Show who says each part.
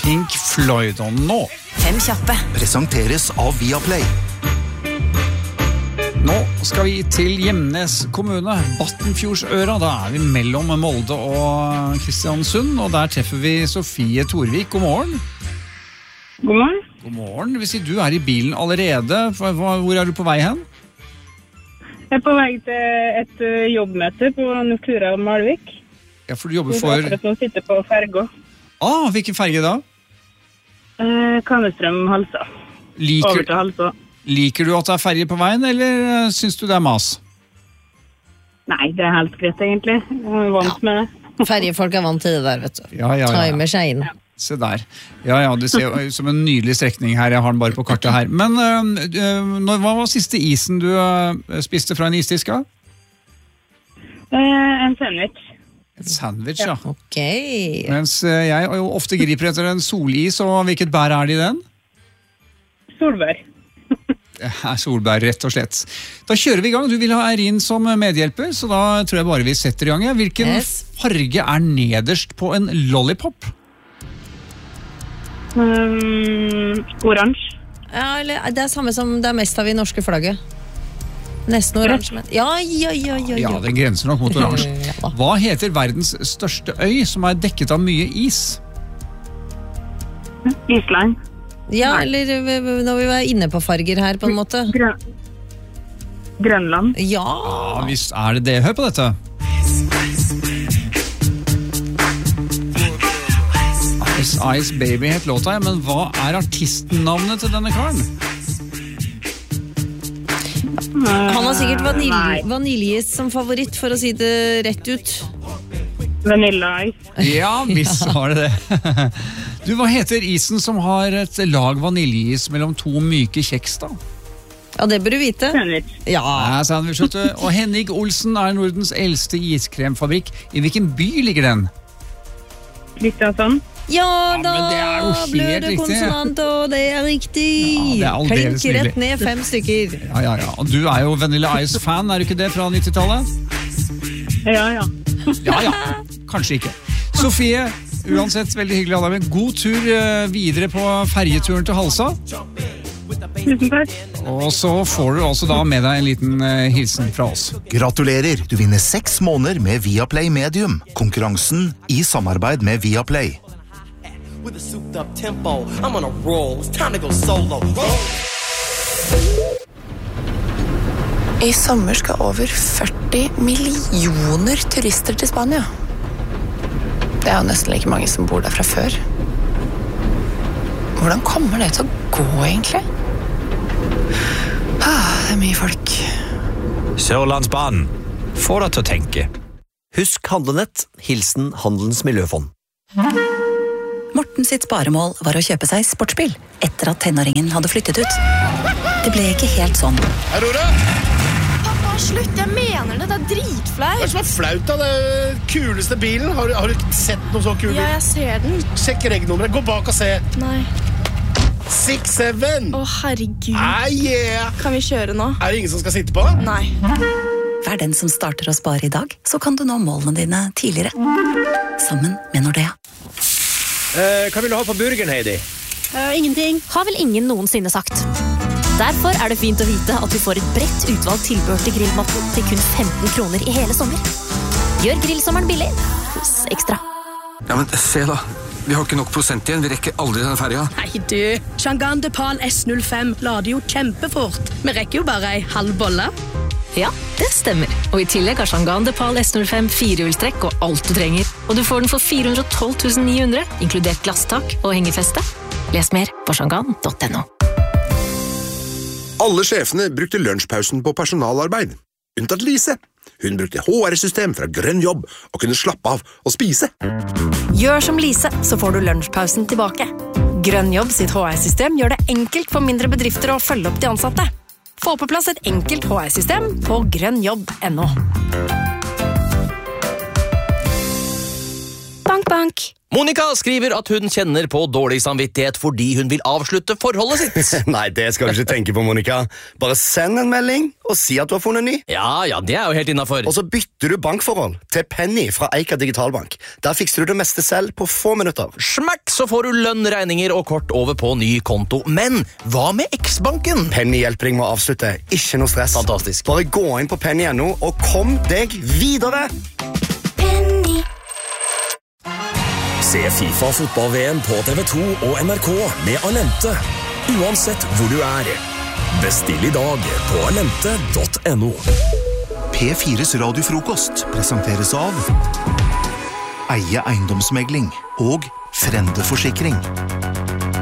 Speaker 1: Pink Floyd. Og nå
Speaker 2: 5 kjappe
Speaker 3: presenteres av Viaplay.
Speaker 1: Nå skal vi til Gjemnes kommune, Battenfjordsøra. Da vi mellom Molde og Kristiansund, og der treffer vi Sofie Torvik. God morgen.
Speaker 4: God morgen.
Speaker 1: God morgen. Det vil si, du I bilen allerede. Hvor du på vei hen?
Speaker 4: Jeg på vei til et jobbmøte på Nortura Malvik.
Speaker 1: Ja, for du jobber for...
Speaker 4: Jeg sitter på ferga.
Speaker 1: Hvilken ferge da?
Speaker 4: Kannestrøm-Halsa. Over til Halsa.
Speaker 1: Liker du at det ferge på veien, eller synes du det mas?
Speaker 4: Nei, det helt greit egentlig. Jeg vant med det.
Speaker 5: Fergefolk vant til det der, vet du.
Speaker 1: Ja.
Speaker 5: Timer seg inn.
Speaker 1: Se der. Ja, det ser ut som en nydelig strekning her. Jeg har den bare på kartet her. Men hva var siste isen du spiste fra en isdiska?
Speaker 4: En sandwich.
Speaker 1: En sandwich, ja.
Speaker 5: Ok.
Speaker 1: Mens jeg jo ofte griper etter en solis, og hvilket bær det I den?
Speaker 4: Solbær.
Speaker 1: Det solbær, rett og slett. Da kjører vi I gang. Du vil ha Eirin som medhjelper, så da tror jeg bare vi setter I gang. Hvilken farge nederst på en lollipop?
Speaker 4: Oransje.
Speaker 5: Ja, eller det samme som det mest av I norske flagget. Nesten oransje. Ja.
Speaker 1: Ja, det grenser nok mot oransje. Hva heter verdens største øy som dekket av mye is?
Speaker 4: Island.
Speaker 5: Ja, eller når vi var inne på farger her, på en måte.
Speaker 4: Grønland.
Speaker 5: Ja,
Speaker 1: visst det det. Hør på dette. Ice Ice Baby het låta, men hva artistnavnet til denne karen?
Speaker 5: han har sikkert vaniljeis som favoritt, for å si det rett ut.
Speaker 4: Vanilla Ice.
Speaker 1: Ja, visst har det det. Du, hva heter isen som har et lag vaniljeis mellom to myke kjeks da?
Speaker 5: Ja, det bør du vite.
Speaker 4: Sandwich.
Speaker 5: Ja,
Speaker 1: sandwich, vet du. Og Henning Olsen Nordens eldste iskremfabrikk. I hvilken by ligger den?
Speaker 4: Kristiansand.
Speaker 5: Ja, da
Speaker 1: men det jo helt
Speaker 5: bløde
Speaker 1: riktig.
Speaker 5: Konsonant, og det riktig.
Speaker 1: Ja, det aldeles
Speaker 5: Klink rett
Speaker 1: nydelig.
Speaker 5: ned 5 stykker.
Speaker 1: Ja. Og du jo Vanilla Ice-fan, du ikke det, fra 90-tallet?
Speaker 4: Ja.
Speaker 1: Ja, kanskje ikke. Sofie, uansett veldig hyggelig å ha deg med. God tur videre på ferjeturen til Halsa.
Speaker 4: Tusen takk.
Speaker 1: Og så får du også da med deg en liten hilsen fra oss.
Speaker 3: Gratulerer, du vinner 6 måneder med Viaplay Medium. Konkurransen I samarbeid med Viaplay.
Speaker 6: With a souped up tempo, I'm on a roll. It's time to go solo.
Speaker 7: I sommer skal over 40 millioner turister til Spania. Det jo nesten like mange som bor der fra før. Hvordan kommer det til å gå, egentlig? Det mye folk.
Speaker 8: Sørlandsbanen. Få deg til å tenke.
Speaker 6: Husk Handlenett. Hilsen Handelens Miljøfond.
Speaker 2: Morten sitt sparemål var å kjøpe seg sportsbil etter at tenåringen hadde flyttet ut. Det ble ikke helt sånn.
Speaker 9: Aurora!
Speaker 7: Pappa, slutt, jeg mener det, dritflaut.
Speaker 9: Hva som flaut da? Det kuleste bilen. Har du sett noe så kul bil?
Speaker 7: Ja, jeg ser den.
Speaker 9: Sjekk regnummeret, gå bak og se.
Speaker 7: Nei.
Speaker 9: 6-7.
Speaker 7: Herregud.
Speaker 9: Yeah.
Speaker 7: Kan vi kjøre nå?
Speaker 9: Det ingen som skal sitte på?
Speaker 7: Nei.
Speaker 2: Vær den som starter å spare I dag, så kan du nå målene dine tidligere. Sammen med Nordea.
Speaker 8: Hva vil du ha på burgeren, Heidi?
Speaker 7: Ingenting.
Speaker 10: Har vel ingen noensinne sagt. Derfor det fint å vite at du får et bredt utvalgt tilbehør til grillmatten til kun 15 kroner I hele sommer. Gjør grillsommeren billig hos Ekstra.
Speaker 11: Ja, men se da. Vi har ikke nok prosent igjen. Vi rekker aldri denne ferja.
Speaker 12: Nei du, Shangan Depal S05 lader jo kjempefort. Vi rekker jo bare en halv bolle.
Speaker 10: Ja, det stemmer. Og I tillegg har Shangan Depal S05 firehjulstrekk og alt du trenger. Og du får den for 412 900, inkludert glasstak og hengefeste. Les mer på shangan.no.
Speaker 13: Alle sjefene brukte lunsjpausen på personalarbeid. Unntatt Lise. Hun brukte HR-system fra Grønn Jobb og kunne slappe av og spise.
Speaker 14: Gjør som Lise, så får du lunsjpausen tilbake. Grønn Jobb sitt HR-system gjør det enkelt for mindre bedrifter å følge opp de ansatte. Få på plass et enkelt HR-system på grønnjobb.no.
Speaker 15: Bank,
Speaker 14: bank.
Speaker 15: Monica skriver at hun kjenner på dårlig samvittighet fordi hun vil avslutte forholdet sitt.
Speaker 9: Nei, det skal du ikke tenke på, Monica. Bare send en melding og si at du har funnet ny.
Speaker 15: Ja, det er jo helt innenfor.
Speaker 9: Og så bytter du bankforhold til Penny fra Eika Digitalbank. Der fikser du det meste selv på få minutter.
Speaker 15: Smakk, så får du lønn, regninger og kort over på ny konto. Men hva med X-banken?
Speaker 9: Penny hjelper deg med å avslutte. Ikke noe stress.
Speaker 15: Fantastisk.
Speaker 9: Bare gå inn på penny.no og kom deg videre.
Speaker 14: Penny.
Speaker 16: Se FIFA fotball-VM på TV2 og NRK med Alente. Uansett hvor du er. Bestill i dag på alente.no.
Speaker 3: P4s radiofrokost presenteres av Eie eiendomsmegling og Frende Forsikring.